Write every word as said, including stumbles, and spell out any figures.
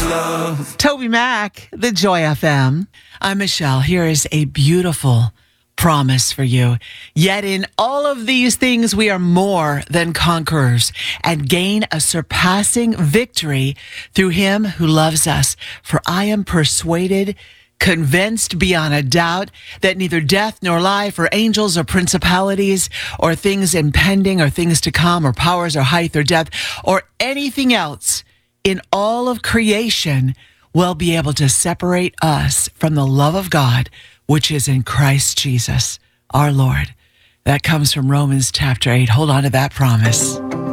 Toby Mac, the Joy F M. I'm Michelle. Here is a beautiful promise for you. Yet in all of these things, we are more than conquerors and gain a surpassing victory through him who loves us. For I am persuaded, convinced beyond a doubt that neither death nor life or angels or principalities or things impending or things to come or powers or height or depth or anything else in all of creation will be able to separate us from the love of God, which is in Christ Jesus, our Lord. That comes from Romans chapter eight. Hold on to that promise.